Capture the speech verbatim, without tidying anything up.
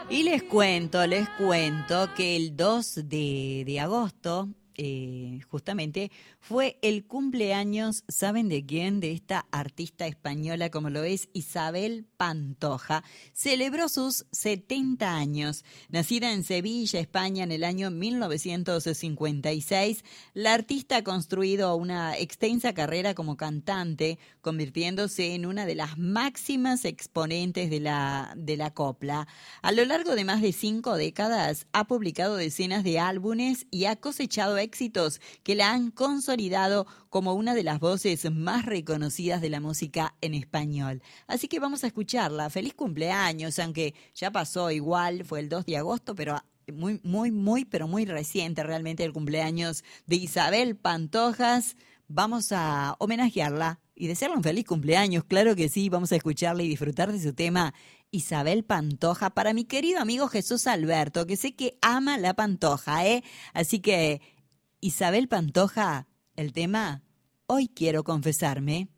Y les cuento, les cuento que el dos de, de agosto, eh, justamente, fue el cumpleaños, ¿saben de quién? De esta artista española como lo es Isabel Pantoja. Celebró sus setenta años. Nacida en Sevilla, España, en el año mil novecientos cincuenta y seis, la artista ha construido una extensa carrera como cantante, convirtiéndose en una de las máximas exponentes de la, de la copla. A lo largo de más de cinco décadas ha publicado decenas de álbumes y ha cosechado éxitos que la han consolidado como una de las voces más reconocidas de la música en español. Así que vamos a escucharla. Feliz cumpleaños, aunque ya pasó igual, fue el dos de agosto, pero muy, muy, muy, pero muy reciente realmente el cumpleaños de Isabel Pantojas. Vamos a homenajearla y desearle un feliz cumpleaños, claro que sí. Vamos a escucharla y disfrutar de su tema Isabel Pantoja para mi querido amigo Jesús Alberto, que sé que ama la Pantoja, ¿eh? Así que Isabel Pantoja, el tema Hoy quiero confesarme.